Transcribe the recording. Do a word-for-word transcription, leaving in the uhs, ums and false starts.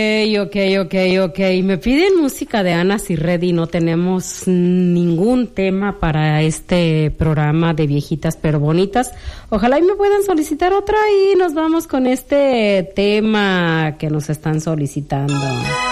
Ok, ok, ok. Me piden música de Ana Cirredi. No tenemos ningún tema para este programa de viejitas pero bonitas. Ojalá y me puedan solicitar otra y nos vamos con este tema que nos están solicitando.